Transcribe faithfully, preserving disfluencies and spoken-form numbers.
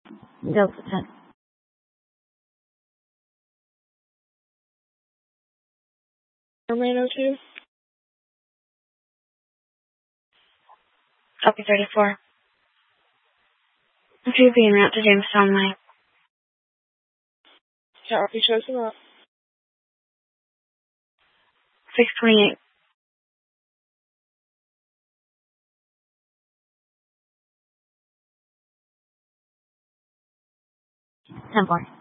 Delta ten. Orlando two. Copy thirty-four. two P en route to Jamestown Lane. Copy, shows them up. six twenty-eight. ten four.